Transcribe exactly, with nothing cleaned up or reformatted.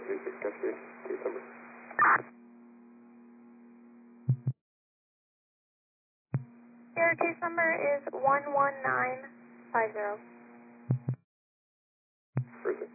three six case, case number. Your case number is one one nine five zero. Perfect.